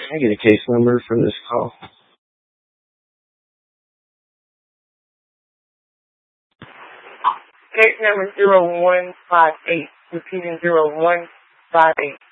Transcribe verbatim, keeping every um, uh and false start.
Can I get a case number for this call? Case number zero one five eight. Repeating zero one five eight.